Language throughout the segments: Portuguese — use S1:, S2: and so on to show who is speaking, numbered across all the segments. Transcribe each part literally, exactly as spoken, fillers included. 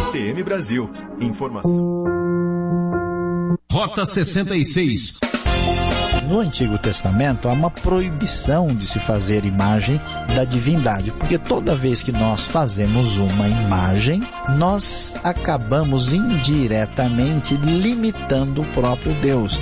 S1: T M Brasil. Informação.
S2: Rota sessenta e seis.
S3: No Antigo Testamento há uma proibição de se fazer imagem da divindade, porque toda vez que nós fazemos uma imagem, nós acabamos indiretamente limitando o próprio Deus.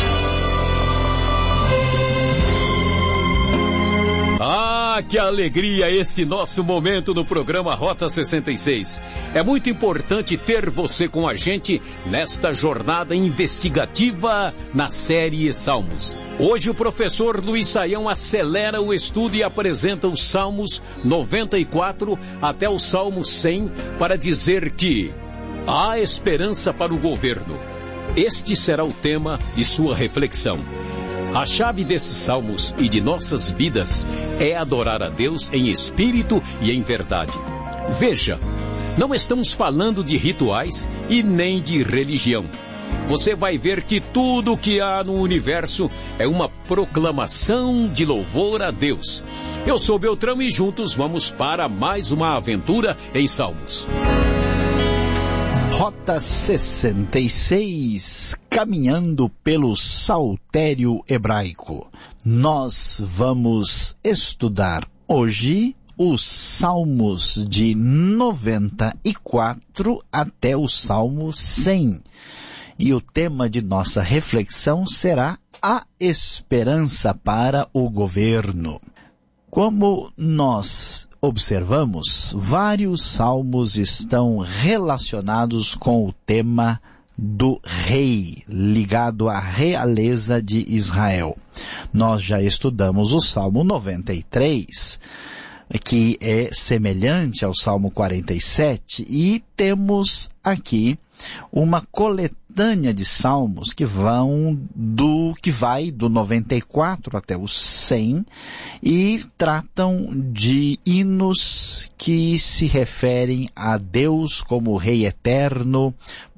S2: Ah, que alegria esse nosso momento no programa Rota sessenta e seis. É muito importante ter você com a gente nesta jornada investigativa na série Salmos. Hoje o professor Luiz Saião acelera o estudo e apresenta os Salmos noventa e quatro até o Salmo cem para dizer que há esperança para o governo. Este será o tema de sua reflexão. A chave desses salmos e de nossas vidas é adorar a Deus em espírito e em verdade. Veja, não estamos falando de rituais e nem de religião. Você vai ver que tudo o que há no universo é uma proclamação de louvor a Deus. Eu sou Beltrão e juntos vamos para mais uma aventura em Salmos.
S3: Rota sessenta e seis, caminhando pelo saltério hebraico. Nós vamos estudar hoje os Salmos de noventa e quatro até o Salmo cem. E o tema de nossa reflexão será a esperança para o governo. Como nós observamos, vários salmos estão relacionados com o tema do rei, ligado à realeza de Israel. Nós já estudamos o Salmo noventa e três, que é semelhante ao Salmo quarenta e sete, e temos aqui uma coletânea de salmos que vão do que vai do noventa e quatro até o cem e tratam de hinos que se referem a Deus como Rei eterno,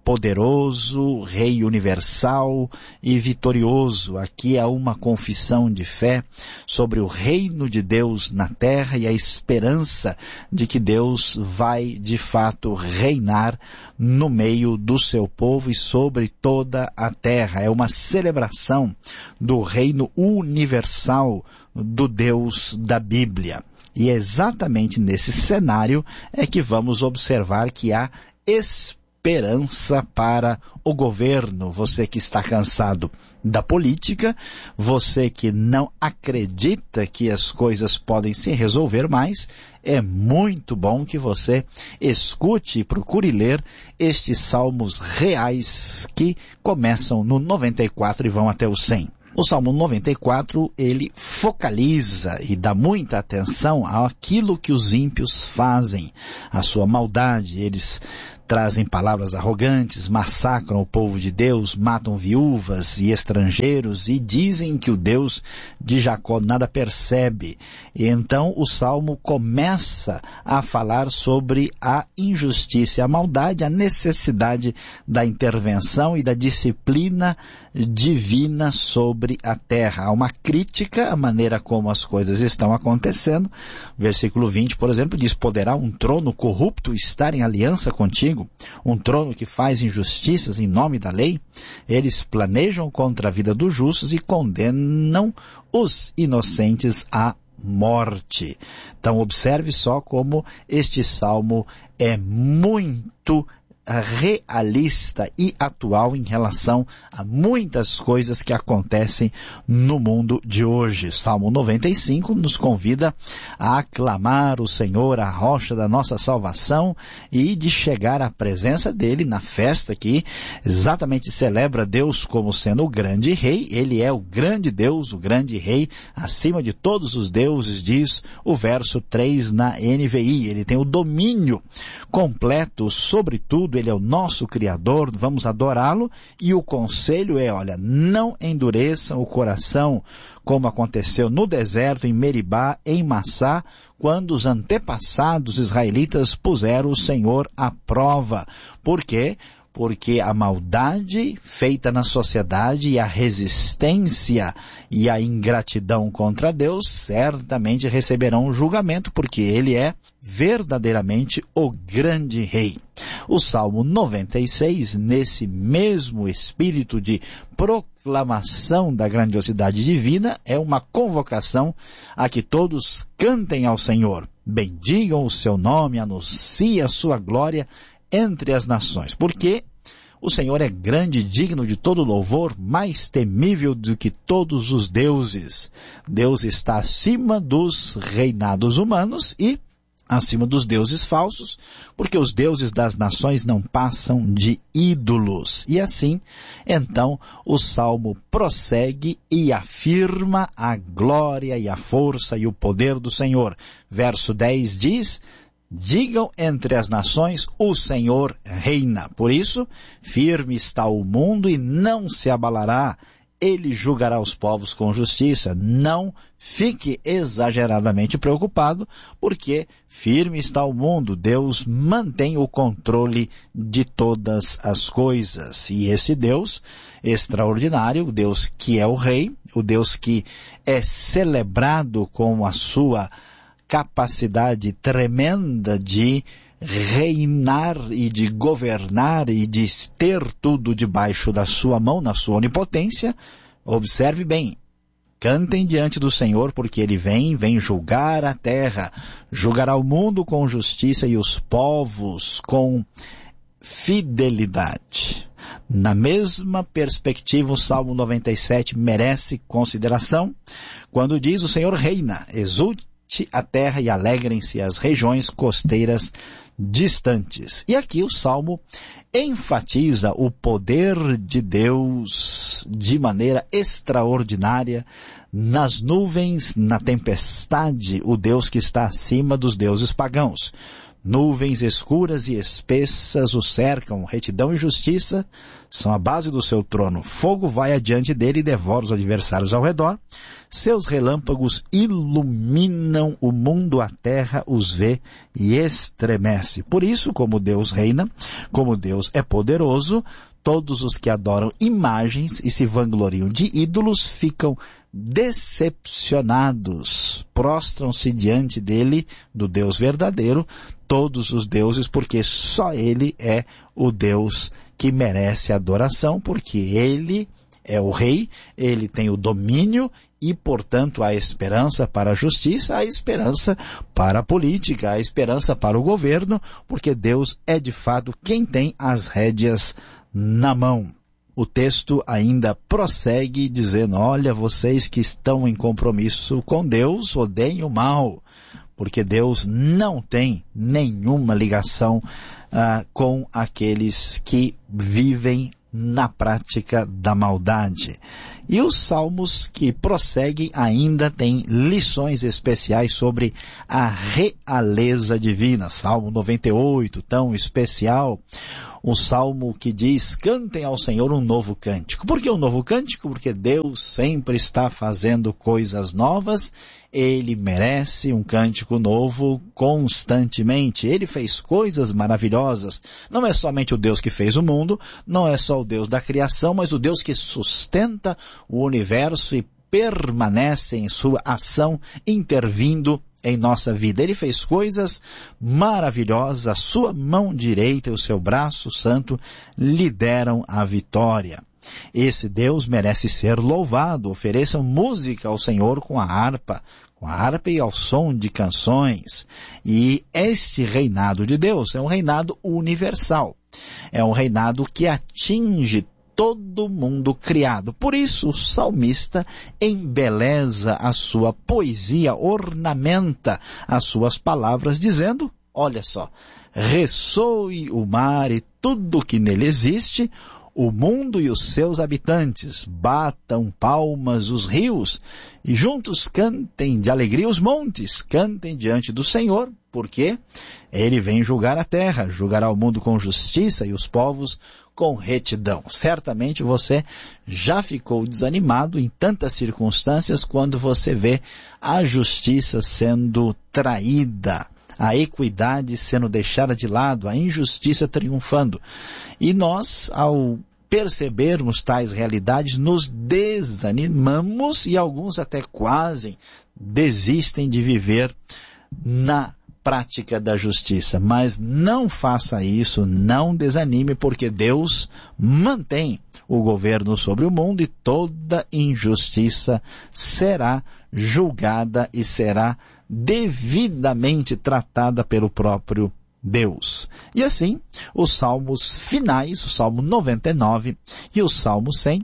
S3: poderoso, Rei universal e vitorioso. Aqui há uma confissão de fé sobre o reino de Deus na terra e a esperança de que Deus vai de fato reinar no meio do seu povo e sobre toda a terra. É uma celebração do reino universal do Deus da Bíblia. E é exatamente nesse cenário é que vamos observar que há esperança. Esperança para o governo. Você que está cansado da política, você que não acredita que as coisas podem se resolver mais, é muito bom que você escute e procure ler estes salmos reais que começam no noventa e quatro e vão até o cem. O Salmo noventa e quatro, ele focaliza e dá muita atenção àquilo que os ímpios fazem, à sua maldade. Eles trazem palavras arrogantes, massacram o povo de Deus, matam viúvas e estrangeiros e dizem que o Deus de Jacó nada percebe. E então o Salmo começa a falar sobre a injustiça, a maldade, a necessidade da intervenção e da disciplina divina sobre a terra. Há uma crítica à maneira como as coisas estão acontecendo. Versículo vinte, por exemplo, diz: poderá um trono corrupto estar em aliança contigo? Um trono que faz injustiças em nome da lei? Eles planejam contra a vida dos justos e condenam os inocentes à morte. Então observe só como este salmo é muito realista e atual em relação a muitas coisas que acontecem no mundo de hoje. Salmo noventa e cinco nos convida a aclamar o Senhor, a rocha da nossa salvação, e de chegar à presença dele na festa que exatamente celebra Deus como sendo o grande rei. Ele é o grande Deus, o grande rei, acima de todos os deuses, diz o verso três na N V I. Ele tem o domínio completo sobre tudo. Ele é o nosso Criador, vamos adorá-lo, e o conselho é, olha, não endureçam o coração, como aconteceu no deserto, em Meribá, em Massá, quando os antepassados israelitas puseram o Senhor à prova. Por quê? Porque a maldade feita na sociedade e a resistência e a ingratidão contra Deus certamente receberão um julgamento, porque ele é verdadeiramente o grande rei. O Salmo noventa e seis, nesse mesmo espírito de proclamação da grandiosidade divina, é uma convocação a que todos cantem ao Senhor, bendigam o seu nome, anunciem a sua glória entre as nações, porque o Senhor é grande e digno de todo louvor, mais temível do que todos os deuses. Deus está acima dos reinados humanos e acima dos deuses falsos, porque os deuses das nações não passam de ídolos. E assim, então, o Salmo prossegue e afirma a glória e a força e o poder do Senhor. Verso dez diz: digam entre as nações, o Senhor reina. Por isso, firme está o mundo e não se abalará. Ele julgará os povos com justiça. Não fique exageradamente preocupado, porque firme está o mundo. Deus mantém o controle de todas as coisas. E esse Deus extraordinário, o Deus que é o Rei, o Deus que é celebrado com a sua capacidade tremenda de reinar e de governar e de ter tudo debaixo da sua mão, na sua onipotência. Observe bem, cantem diante do Senhor, porque Ele vem, vem julgar a terra, julgará o mundo com justiça e os povos com fidelidade. Na mesma perspectiva, o Salmo noventa e sete merece consideração, quando diz: o Senhor reina, exulte a terra e alegrem-se as regiões costeiras distantes. E aqui o Salmo enfatiza o poder de Deus de maneira extraordinária nas nuvens, na tempestade, o Deus que está acima dos deuses pagãos. Nuvens escuras e espessas o cercam, retidão e justiça são a base do seu trono. Fogo vai adiante dele e devora os adversários ao redor. Seus relâmpagos iluminam o mundo, a terra os vê e estremece. Por isso, como Deus reina, como Deus é poderoso, todos os que adoram imagens e se vangloriam de ídolos ficam decepcionados, prostram-se diante dele, do Deus verdadeiro, todos os deuses, porque só ele é o Deus que merece adoração, porque ele é o Rei, ele tem o domínio e, portanto, a esperança para a justiça, a esperança para a política, a esperança para o governo, porque Deus é de fato quem tem as rédeas na mão. O texto ainda prossegue dizendo: olha, vocês que estão em compromisso com Deus, odeiem o mal, porque Deus não tem nenhuma ligação uh, com aqueles que vivem na prática da maldade. E os salmos que prosseguem ainda têm lições especiais sobre a realeza divina. Salmo noventa e oito, tão especial, um salmo que diz: cantem ao Senhor um novo cântico. Por que um novo cântico? Porque Deus sempre está fazendo coisas novas. Ele merece um cântico novo constantemente. Ele fez coisas maravilhosas. Não é somente o Deus que fez o mundo, não é só o Deus da criação, mas o Deus que sustenta o universo e permanece em sua ação, intervindo em nossa vida. Ele fez coisas maravilhosas, a sua mão direita e o seu braço santo lhe deram a vitória. Esse Deus merece ser louvado. Ofereçam música ao Senhor com a harpa, com a harpa e ao som de canções. E este reinado de Deus é um reinado universal. É um reinado que atinge todo mundo criado. Por isso o salmista embeleza a sua poesia, ornamenta as suas palavras, dizendo: olha só, ressoe o mar e tudo que nele existe, o mundo e os seus habitantes, batam palmas os rios, e juntos cantem de alegria os montes, cantem diante do Senhor, porque ele vem julgar a terra, julgará o mundo com justiça e os povos com retidão. Certamente você já ficou desanimado em tantas circunstâncias quando você vê a justiça sendo traída, a equidade sendo deixada de lado, a injustiça triunfando. E nós, ao percebermos tais realidades, nos desanimamos e alguns até quase desistem de viver na prática da justiça. Mas não faça isso, não desanime, porque Deus mantém o governo sobre o mundo e toda injustiça será julgada e será devidamente tratada pelo próprio Deus. E assim, os salmos finais, o Salmo noventa e nove e o Salmo cem,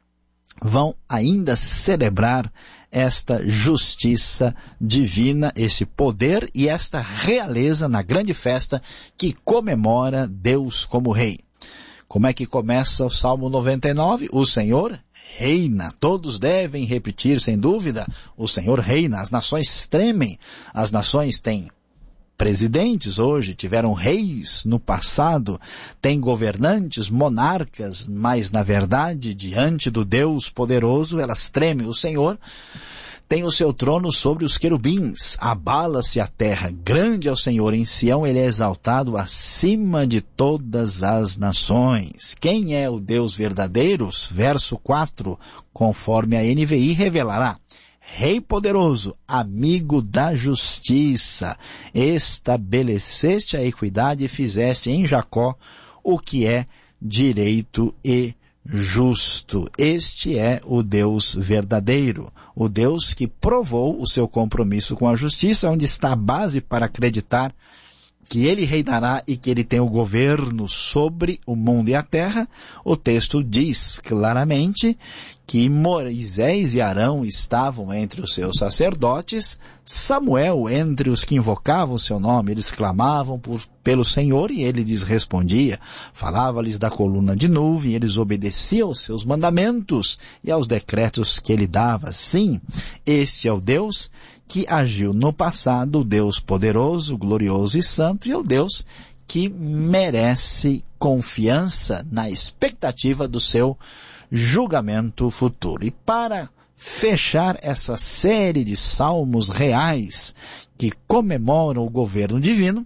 S3: vão ainda celebrar esta justiça divina, esse poder e esta realeza na grande festa que comemora Deus como Rei. Como é que começa o Salmo noventa e nove? O Senhor reina. Todos devem repetir, sem dúvida, o Senhor reina. As nações tremem. As nações têm presidentes hoje, tiveram reis no passado, têm governantes, monarcas, mas na verdade, diante do Deus poderoso, elas tremem. O Senhor tem o seu trono sobre os querubins, abala-se a terra, grande é o Senhor em Sião, ele é exaltado acima de todas as nações. Quem é o Deus verdadeiro? Verso quatro, conforme a N V I revelará. Rei poderoso, amigo da justiça, estabeleceste a equidade e fizeste em Jacó o que é direito e justo. Este é o Deus verdadeiro, o Deus que provou o seu compromisso com a justiça, onde está a base para acreditar que ele reinará e que ele tem o governo sobre o mundo e a terra. O texto diz claramente que Moisés e Arão estavam entre os seus sacerdotes, Samuel entre os que invocavam o seu nome, eles clamavam por, pelo Senhor e ele lhes respondia, falava-lhes da coluna de nuvem, eles obedeciam aos seus mandamentos e aos decretos que ele dava. Sim, este é o Deus que agiu no passado, o Deus poderoso, glorioso e santo, e é o Deus que merece confiança na expectativa do seu julgamento futuro. E para fechar essa série de salmos reais que comemoram o governo divino,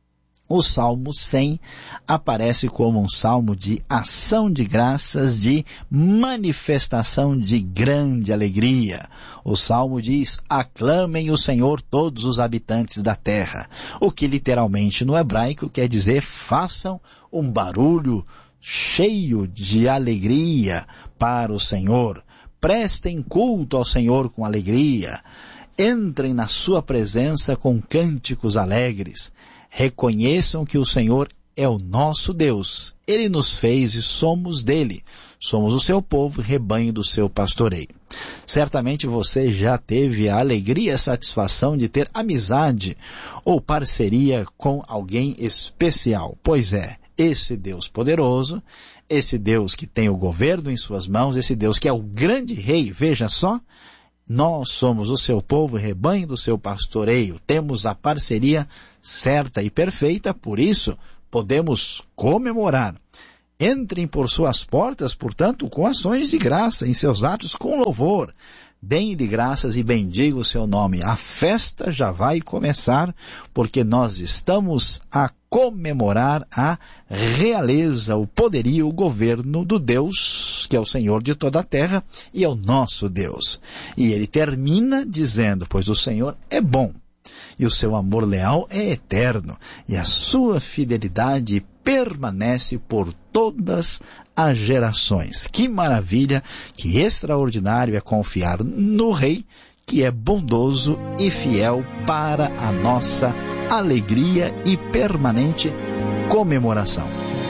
S3: o Salmo cem aparece como um salmo de ação de graças, de manifestação de grande alegria. O Salmo diz, aclamem o Senhor todos os habitantes da terra, o que literalmente no hebraico quer dizer, façam um barulho cheio de alegria para o Senhor. Prestem culto ao Senhor com alegria. Entrem na sua presença com cânticos alegres. Reconheçam que o Senhor é o nosso Deus. Ele nos fez e somos dele. Somos o seu povo, rebanho do seu pastoreio. Certamente você já teve a alegria e a satisfação de ter amizade ou parceria com alguém especial. Pois é, esse Deus poderoso, esse Deus que tem o governo em suas mãos, esse Deus que é o grande rei, veja só, nós somos o seu povo, rebanho do seu pastoreio. Temos a parceria certa e perfeita, por isso podemos comemorar. Entrem por suas portas, portanto, com ações de graça, em seus atos com louvor. Deem-lhe graças e bendiga o seu nome. A festa já vai começar, porque nós estamos a comemorar a realeza, o poderio, o governo do Deus, que é o Senhor de toda a terra e é o nosso Deus. E ele termina dizendo, pois o Senhor é bom, e o seu amor leal é eterno, e a sua fidelidade permanece por todas as gerações. Que maravilha, que extraordinário é confiar no Rei, que é bondoso e fiel para a nossa alegria e permanente comemoração.